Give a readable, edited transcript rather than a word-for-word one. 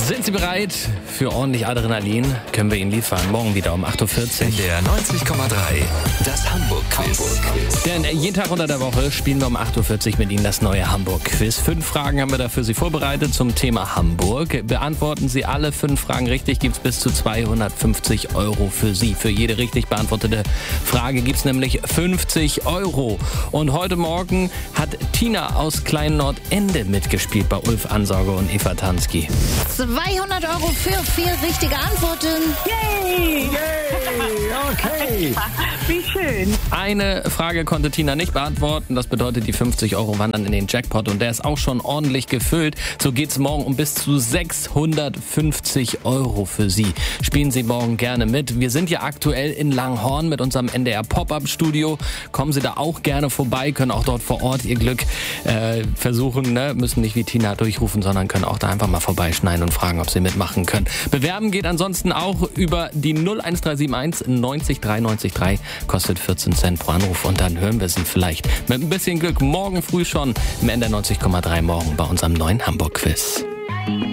Sind Sie bereit für ordentlich Adrenalin? Können wir Ihnen liefern. Morgen wieder um 8.40 Uhr. In der 90,3 das Hamburg-Quiz. Denn jeden Tag unter der Woche spielen wir um 8.40 Uhr mit Ihnen das neue Hamburg-Quiz. 5 Fragen haben wir da für Sie vorbereitet zum Thema Hamburg. Beantworten Sie alle 5 Fragen richtig, gibt es bis zu 250 € für Sie. Für jede richtig beantwortete Frage gibt es nämlich 50 €. Und heute Morgen hat Tina aus Klein-Nordende mitgespielt bei Ulf Ansauger und Eva Tansky. 200 € für 4 richtige Antworten. Yay! Okay. Wie schön. Eine Frage konnte Tina nicht beantworten. Das bedeutet, die 50 € wandern in den Jackpot und der ist auch schon ordentlich gefüllt. So geht's morgen um bis zu 650 € für Sie. Spielen Sie morgen gerne mit. Wir sind ja aktuell in Langhorn mit unserem NDR Pop-Up-Studio. Kommen Sie da auch gerne vorbei, können auch dort vor Ort Ihr Glück versuchen. Müssen nicht wie Tina durchrufen, sondern können auch da einfach mal vorbeischneiden und fragen, ob Sie mitmachen können. Bewerben geht ansonsten auch über die 01371 90 393, kostet 14 Cent pro Anruf und dann hören wir Sie vielleicht mit ein bisschen Glück morgen früh schon im NDR 90,3 morgen bei unserem neuen Hamburg-Quiz.